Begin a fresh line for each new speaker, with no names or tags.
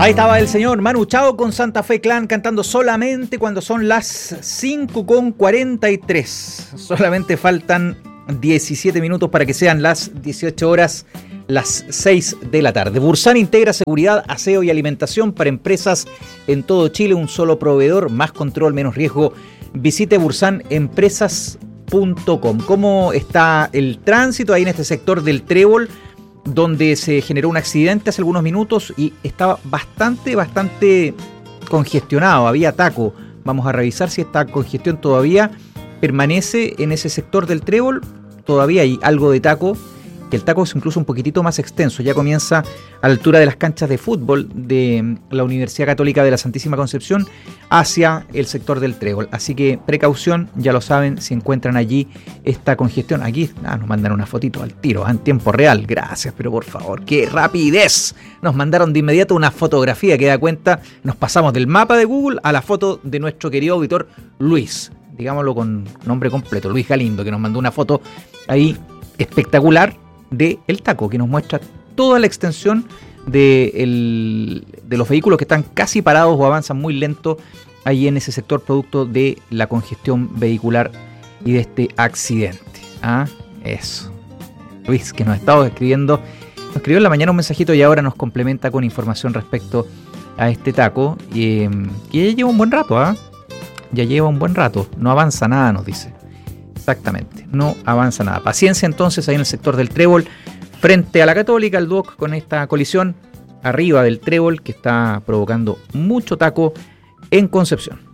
Ahí estaba el señor Manu Chao con Santa Fe Clan cantando Solamente cuando son las 5:43. Solamente faltan 17 minutos para que sean las 18 horas, las 6 de la tarde. Bursan integra seguridad, aseo y alimentación para empresas en todo Chile. Un solo proveedor, más control, menos riesgo. Visite bursanempresas.com. ¿Cómo está el tránsito ahí en este sector del Trébol, donde se generó un accidente hace algunos minutos y estaba bastante congestionado? Había taco. Vamos a revisar si esta congestión todavía permanece en ese sector del Trébol. Todavía hay algo de taco, que el taco es incluso un poquitito más extenso. Ya comienza a la altura de las canchas de fútbol de la Universidad Católica de la Santísima Concepción hacia el sector del Trébol. Así que precaución, ya lo saben, si encuentran allí esta congestión. Aquí nos mandan una fotito al tiro, en tiempo real. Gracias, pero por favor, ¡qué rapidez! Nos mandaron de inmediato una fotografía que da cuenta. Nos pasamos del mapa de Google a la foto de nuestro querido auditor Luis, digámoslo con nombre completo, Luis Galindo, que nos mandó una foto ahí espectacular de el taco, que nos muestra toda la extensión de los vehículos que están casi parados o avanzan muy lento ahí en ese sector, producto de la congestión vehicular y de este accidente. Eso. Luis, que nos estaba escribiendo, nos escribió en la mañana un mensajito y ahora nos complementa con información respecto a este taco, que ya lleva un buen rato, ya lleva un buen rato, no avanza nada, nos dice. Exactamente, no avanza nada. Paciencia entonces ahí en el sector del Trébol, frente a la Católica, el Duoc, con esta colisión arriba del Trébol que está provocando mucho taco en Concepción.